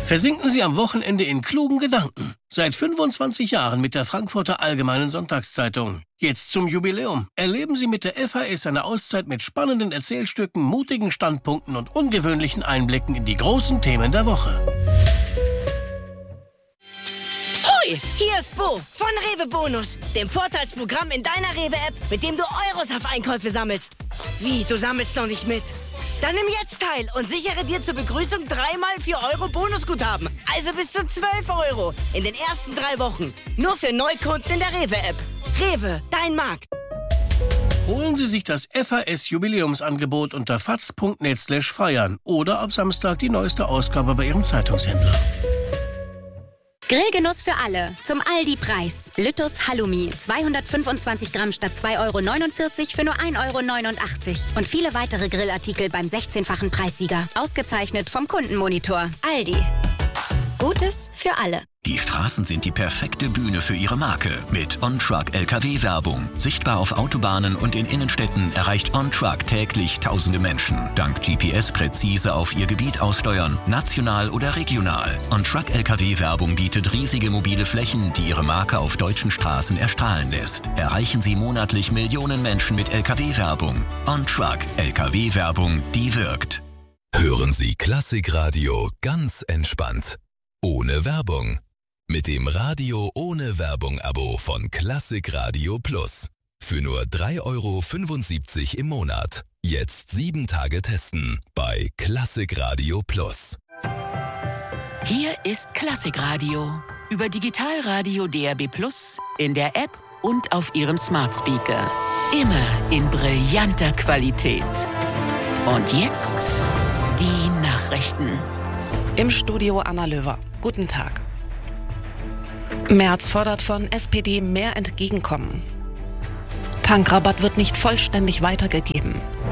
Versinken Sie am Wochenende in klugen Gedanken. Seit 25 Jahren mit der Frankfurter Allgemeinen Sonntagszeitung. Jetzt zum Jubiläum. Erleben Sie mit der FAS eine Auszeit mit spannenden Erzählstücken, mutigen Standpunkten und ungewöhnlichen Einblicken in die großen Themen der Woche. Hoi, hier ist Bo von Rewe Bonus, dem Vorteilsprogramm in deiner Rewe-App, mit dem du Euros auf Einkäufe sammelst. Wie, du sammelst noch nicht mit? Dann nimm jetzt teil und sichere dir zur Begrüßung 3x 4 Euro Bonusguthaben. Also bis zu 12 Euro in den ersten 3 Wochen. Nur für Neukunden in der Rewe-App. Rewe, dein Markt. Holen Sie sich das FAS-Jubiläumsangebot unter faz.net/feiern oder ab Samstag die neueste Ausgabe bei Ihrem Zeitungshändler. Grillgenuss für alle. Zum Aldi-Preis. Lüttus Halloumi. 225 Gramm statt 2,49 Euro für nur 1,89 Euro. Und viele weitere Grillartikel beim 16-fachen Preissieger. Ausgezeichnet vom Kundenmonitor. Aldi. Gutes für alle. Die Straßen sind die perfekte Bühne für Ihre Marke. Mit OnTruck-LKW-Werbung. Sichtbar auf Autobahnen und in Innenstädten erreicht OnTruck täglich tausende Menschen. Dank GPS präzise auf Ihr Gebiet aussteuern, national oder regional. OnTruck-LKW-Werbung bietet riesige mobile Flächen, die Ihre Marke auf deutschen Straßen erstrahlen lässt. Erreichen Sie monatlich Millionen Menschen mit LKW-Werbung. OnTruck-LKW-Werbung, die wirkt. Hören Sie Klassikradio ganz entspannt. Ohne Werbung. Mit dem Radio ohne Werbung-Abo von Klassikradio Plus. Für nur 3,75 € im Monat. Jetzt 7 Tage testen bei Klassikradio Plus. Hier ist Klassikradio. Über Digitalradio DAB Plus, in der App und auf Ihrem Smart Speaker. Immer in brillanter Qualität. Und jetzt die Nachrichten. Im Studio Anna Löwer. Guten Tag. Merz fordert von SPD mehr Entgegenkommen. Tankrabatt wird nicht vollständig weitergegeben.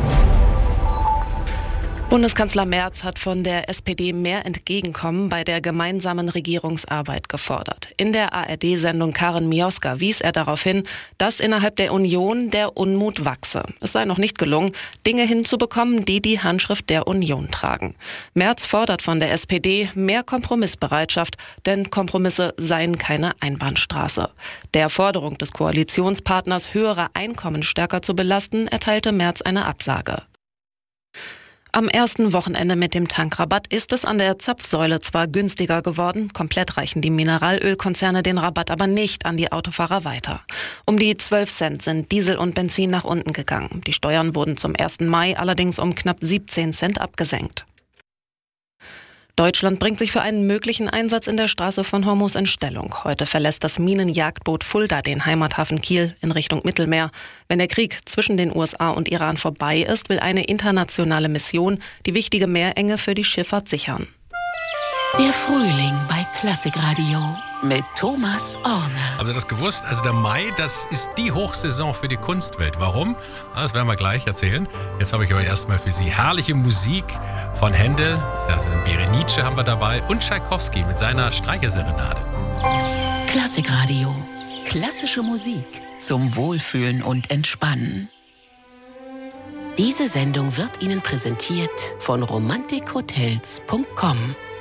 Bundeskanzler Merz hat von der SPD mehr Entgegenkommen bei der gemeinsamen Regierungsarbeit gefordert. In der ARD-Sendung Karin Mioska wies er darauf hin, dass innerhalb der Union der Unmut wachse. Es sei noch nicht gelungen, Dinge hinzubekommen, die die Handschrift der Union tragen. Merz fordert von der SPD mehr Kompromissbereitschaft, denn Kompromisse seien keine Einbahnstraße. Der Forderung des Koalitionspartners, höhere Einkommen stärker zu belasten, erteilte Merz eine Absage. Am ersten Wochenende mit dem Tankrabatt ist es an der Zapfsäule zwar günstiger geworden, komplett reichen die Mineralölkonzerne den Rabatt aber nicht an die Autofahrer weiter. Um die 12 Cent sind Diesel und Benzin nach unten gegangen. Die Steuern wurden zum 1. Mai allerdings um knapp 17 Cent abgesenkt. Deutschland bringt sich für einen möglichen Einsatz in der Straße von Hormuz in Stellung. Heute verlässt das Minenjagdboot Fulda den Heimathafen Kiel in Richtung Mittelmeer. Wenn der Krieg zwischen den USA und Iran vorbei ist, will eine internationale Mission die wichtige Meerenge für die Schifffahrt sichern. Der Frühling bei Klassikradio mit Thomas Orner. Habt ihr das gewusst? Also der Mai, das ist die Hochsaison für die Kunstwelt. Warum? Das werden wir gleich erzählen. Jetzt habe ich aber erstmal für Sie herrliche Musik von Händel, Berenice haben wir dabei und Tschaikowski mit seiner Streicherserenade. Klassikradio. Klassische Musik zum Wohlfühlen und Entspannen. Diese Sendung wird Ihnen präsentiert von romantikhotels.com.